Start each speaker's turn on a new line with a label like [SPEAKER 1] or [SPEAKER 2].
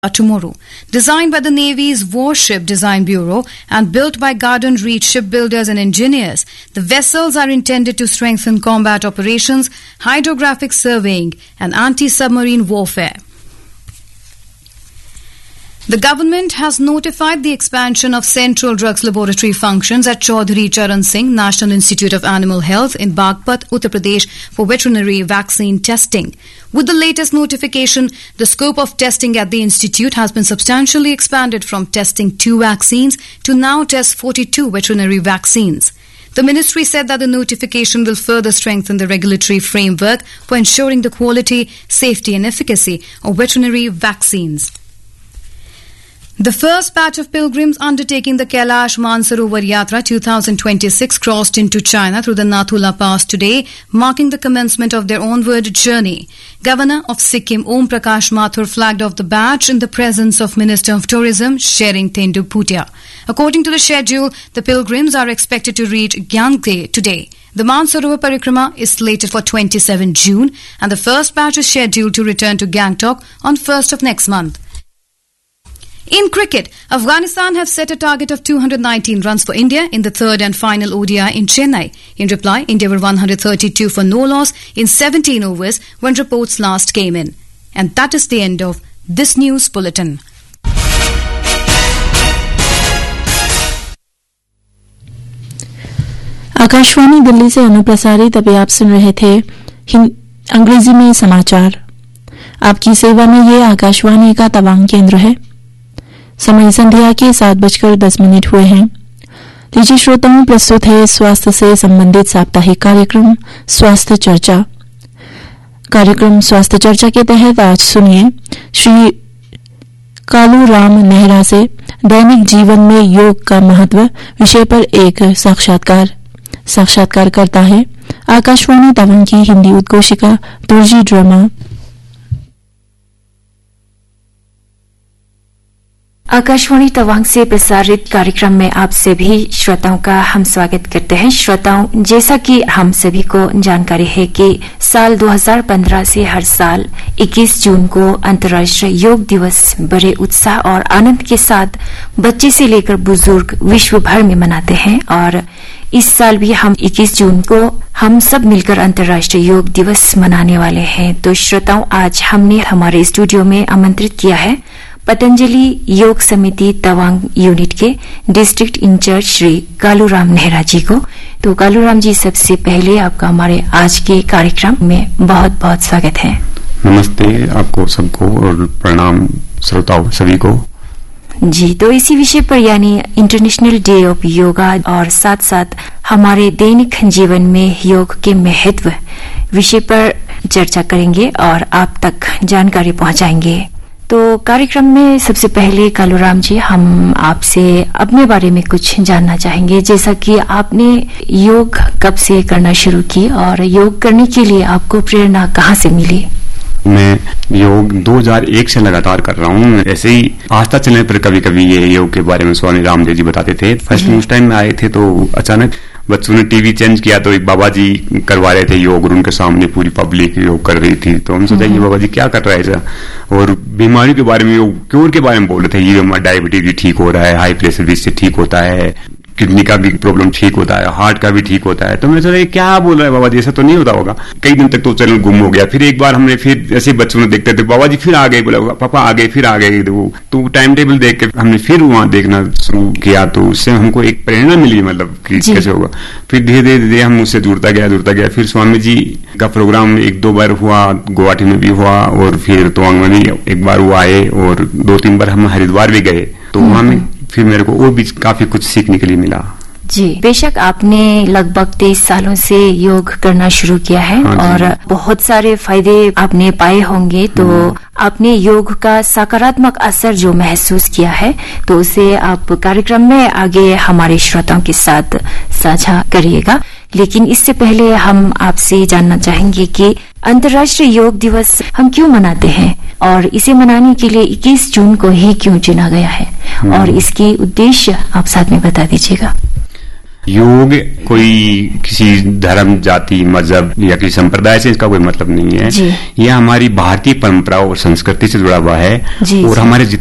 [SPEAKER 1] tomorrow. Designed by the Navy's Warship Design Bureau and built by Garden Reach shipbuilders and engineers, the vessels are intended to strengthen combat operations, hydrographic surveying and anti-submarine warfare. The government has notified the expansion of Central Drugs Laboratory functions at Chaudhary Charan Singh National Institute of Animal Health in Bagpat, Uttar Pradesh for veterinary vaccine testing. With the latest notification, the scope of testing at the institute has been substantially expanded from testing 2 vaccines to now test 42 veterinary vaccines. The ministry said that the notification will further strengthen the regulatory framework for ensuring the quality, safety and efficacy of veterinary vaccines. The first batch of pilgrims undertaking the Kailash Mansarovar Yatra 2026 crossed into China through the Nathula Pass today, marking the commencement of their onward journey. Governor of Sikkim Om Prakash Mathur flagged off the batch in the presence of Minister of Tourism Shering Tenduk Bhutia. According to the schedule, the pilgrims are expected to reach Gyeongtae today. The Mansarovar Parikrama is slated for 27 June and the first batch is scheduled to return to Gangtok on 1st of next month. In cricket, Afghanistan have set a target of 219 runs for India in the third and final ODI in Chennai. In reply, India were 132 for no loss in 17 overs when reports last came in. And that is the end of this news bulletin.
[SPEAKER 2] Akashvani Delhi से अनुप्रसारित अभी आप सुन रहे थे अंग्रेजी में समाचार। आपकी सेवा में ये आकाशवाणी का तवांग केंद्र है। समय संध्या के 7:10 हुए हैं। लीजिए श्रोताओं, प्रस्तुत है स्वास्थ्य से संबंधित साप्ताहिक कार्यक्रम स्वास्थ्य चर्चा। कार्यक्रम स्वास्थ्य चर्चा के तहत आज सुनिए श्री कालू राम नेहरा से दैनिक जीवन में योग का महत्व विषय पर एक साक्षात्कार करता है आकाशवाणी तवांग की हिंदी उद्घोषिका दुर्जी ड्रामा।
[SPEAKER 3] आकाशवाणी तवांग से प्रसारित कार्यक्रम में आप सभी श्रोताओं का हम स्वागत करते हैं। श्रोताओं, जैसा कि हम सभी को जानकारी है कि साल 2015 से हर साल 21 जून को अंतर्राष्ट्रीय योग दिवस बड़े उत्साह और आनंद के साथ बच्चे से लेकर बुजुर्ग विश्व भर में मनाते हैं और इस साल भी हम 21 जून को हम सब मिलकर अंतर्राष्ट्रीय योग दिवस मनाने वाले हैं। तो श्रोताओं, आज हमने हमारे स्टूडियो में आमंत्रित किया है पतंजलि योग समिति तवांग यूनिट के डिस्ट्रिक्ट इंचार्ज श्री कालूराम नेहरा जी को। तो कालूराम जी, सबसे पहले आपका हमारे आज के कार्यक्रम में बहुत बहुत स्वागत है।
[SPEAKER 4] नमस्ते आपको सबको और प्रणाम श्रोताओं सभी को।
[SPEAKER 3] जी, तो इसी विषय पर यानी इंटरनेशनल डे ऑफ योगा और साथ साथ हमारे दैनिक जीवन में योग के महत्व विषय पर चर्चा करेंगे और आप तक जानकारी पहुंचाएंगे। तो कार्यक्रम में सबसे पहले कालूराम जी, हम आपसे अपने बारे में कुछ जानना चाहेंगे। जैसा कि आपने योग कब से करना शुरू की और योग करने के लिए आपको प्रेरणा कहाँ से मिली?
[SPEAKER 4] मैं योग 2001 से लगातार कर रहा हूँ। ऐसे ही आस्था चलने पर कभी कभी ये योग के बारे में स्वामी रामदेव जी बताते थे। फर्स्ट उस टाइम में आए थे तो अचानक बच्चों ने टीवी चेंज किया तो एक बाबा जी करवा रहे थे योग और उनके सामने पूरी पब्लिक योग कर रही थी। तो हम सोचा ये बाबा जी क्या कर रहा है ऐसा, और बीमारी के बारे में योग क्योर के बारे में बोल रहे थे। ये हमारा डायबिटीज भी ठीक हो रहा है, हाई प्रेशर भी इससे ठीक होता है, किडनी का भी प्रॉब्लम ठीक होता है, हार्ट का भी ठीक होता है। तो मैं सोचा क्या बोल रहा है बाबा जी, ऐसा तो नहीं होता होगा। कई दिन तक तो चैनल गुम हो गया। फिर एक बार हमने फिर ऐसे बच्चों ने देखते थे बाबा जी फिर आ गए, बोला पापा आ गए, फिर आ गए। तो टाइम टेबल देख के हमने फिर वहां देखना शुरू किया तो उससे हमको एक प्रेरणा मिली, मतलब कैसे होगा। फिर धीरे धीरे हम उससे जुड़ता गया। फिर स्वामी जी का प्रोग्राम 1-2 बार हुआ, गुवाहाटी में भी हुआ और फिर तवांग में भी एक बार वो आए और 2-3 बार हम हरिद्वार भी गए। तो वहां में फिर मेरे को और भी काफी कुछ सीखने के लिए मिला।
[SPEAKER 3] जी, बेशक आपने लगभग 23 सालों से योग करना शुरू किया है और बहुत सारे फायदे आपने पाए होंगे। तो आपने योग का सकारात्मक असर जो महसूस किया है तो उसे आप कार्यक्रम में आगे हमारे श्रोताओं के साथ साझा करिएगा। लेकिन इससे पहले हम आपसे जानना चाहेंगे कि अंतर्राष्ट्रीय योग दिवस हम क्यों मनाते हैं और इसे मनाने के लिए 21 जून को ही क्यों चुना गया है और इसके उद्देश्य आप साथ में बता दीजिएगा।
[SPEAKER 4] योग कोई किसी धर्म, जाति, मजहब या किसी संप्रदाय से इसका कोई मतलब नहीं है। यह हमारी भारतीय परंपरा और संस्कृति से जुड़ा हुआ है और हमारे